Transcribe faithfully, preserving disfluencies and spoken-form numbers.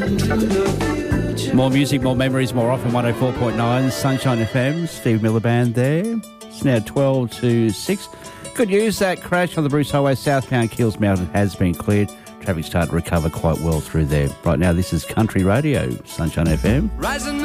More music, more memories, more often. one oh four point nine Sunshine F M. Steve Miller Band there. It's now twelve to six. Good news, that crash on the Bruce Highway southbound Keels Mountain has been cleared. Traffic's starting to recover quite well through there. Right now, this is Country Radio, Sunshine F M. Rising